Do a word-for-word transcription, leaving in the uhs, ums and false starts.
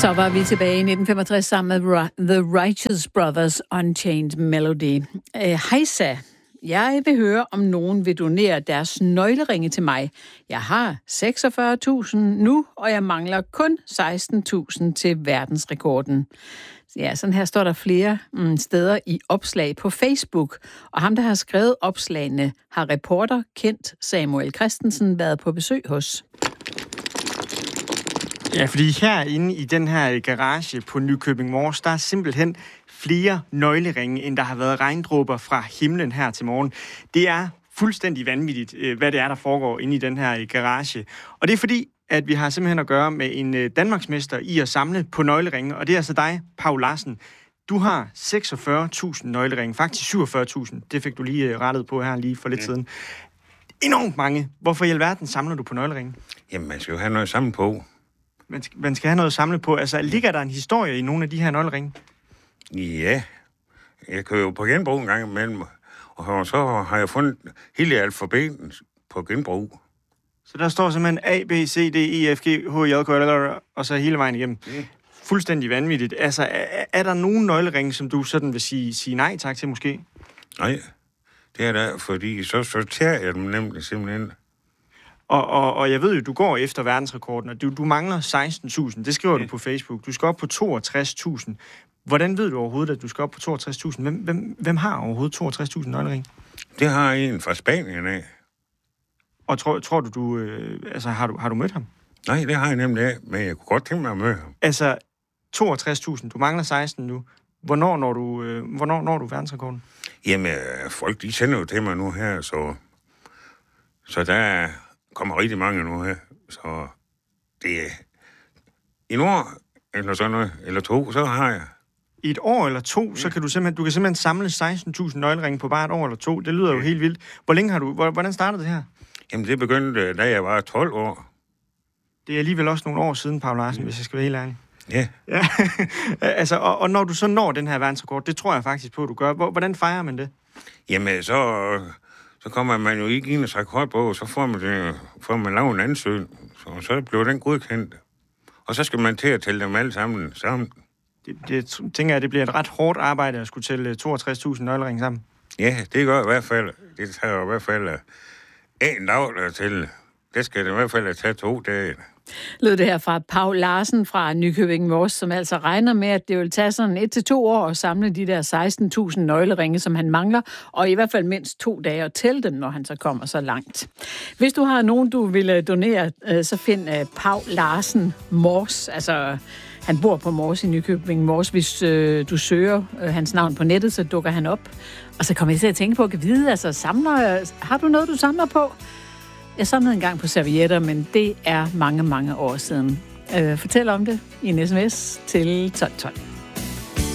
Så var vi tilbage i nitten femogtres sammen med The Righteous Brothers Unchained Melody. Hejsa, jeg vil høre, om nogen vil donere deres nøgleringe til mig. Jeg har seksogfyrre tusind nu, og jeg mangler kun seksten tusind til verdensrekorden. Ja, sådan her står der flere mm, steder i opslag på Facebook. Og ham, der har skrevet opslagene, har reporter kendt Samuel Christensen været på besøg hos. Ja, fordi herinde i den her garage på Nykøbing Mors, der er simpelthen flere nøgleringe, end der har været regndråber fra himlen her til morgen. Det er fuldstændig vanvittigt, hvad det er, der foregår inde i den her garage. Og det er fordi, at vi har simpelthen at gøre med en danmarksmester i at samle på nøgleringe, og det er altså dig, Paul Larsen. Du har seksogfyrre tusind nøgleringe, faktisk syvogfyrre tusind. Det fik du lige rettet på her lige for lidt ja. siden. Enormt mange. Hvorfor i alverden samler du på nøgleringe? Jamen, man skal jo have noget at samle på. Man skal, man skal have noget at samle på. Altså, ligger der en historie i nogle af de her nøgleringe? Ja. Jeg kører jo på genbrug en gang imellem, og så har jeg fundet hele alfabetet på genbrug. Så der står simpelthen A, B, C, D, E, F, G, H, J, K, L, L, og så hele vejen igennem. Mm. Fuldstændig vanvittigt. Altså, er, er der nogen nøgleringe, som du sådan vil sige, sige nej tak til måske? Nej, det er der, fordi så sorterer jeg dem nemlig simpelthen. Og, og, og jeg ved jo, du går efter verdensrekorden, og du, du mangler seksten tusind. Det skriver ja. du på Facebook. Du skal op på toogtres tusind. Hvordan ved du overhovedet, at du skal op på toogtres tusind? Hvem, hvem, hvem har overhovedet toogtres tusind nøgleringe? Det har en fra Spanien af. Og tror, tror du, du øh, altså, har du, har du mødt ham? Nej, det har jeg nemlig af, men jeg kunne godt tænke mig at møde ham. Altså, toogtres tusind. Du mangler seksten nu. Hvornår når du, øh, hvornår når du verdensrekorden? Jamen, folk, de sender jo til mig nu her, så, så der kommer rigtig mange nu her. Så det er en år eller sådan noget, eller to, så har jeg. I et år eller to, ja. så kan du simpelthen, du kan simpelthen samle seksten tusind nøgleringe på bare et år eller to. Det lyder ja. jo helt vildt. Hvor længe har du, hvordan startede det her? Jamen, det begyndte, da jeg var tolv år. Det er alligevel også nogle år siden, Paul Larsen, ja. hvis jeg skal være helt ærlig. Ja. ja. altså, og, og når du så når den her verdensrekord, det tror jeg faktisk på, at du gør. Hvordan fejrer man det? Jamen, så, så kommer man jo ikke ind og trækker hårdt på, så får man, det, får man lavet en ansøgning, så, så bliver den godkendt. Og så skal man til at tælle dem alle sammen sammen. Det, det tænker jeg, det bliver et ret hårdt arbejde at skulle tælle toogtres tusind nøgleringe sammen. Ja, det gør i hvert fald. Det tager i hvert fald en dag til. Det skal det i hvert fald tage to dage. Lød det her fra Paul Larsen fra Nykøbing Mors, som altså regner med, at det vil tage sådan et til to år at samle de der seksten tusind nøgleringe, som han mangler, og i hvert fald mindst to dage at tælle dem, når han så kommer så langt. Hvis du har nogen, du vil donere, så find Paul Larsen Mors, altså han bor på Mors i Nykøbing Mors. Hvis øh, du søger øh, hans navn på nettet, så dukker han op. Og så kommer jeg til at tænke på, at vide, altså samler, har du noget, du samler på? Jeg samlede en gang på servietter, men det er mange, mange år siden. Øh, fortæl om det i en sms til tolv tolv.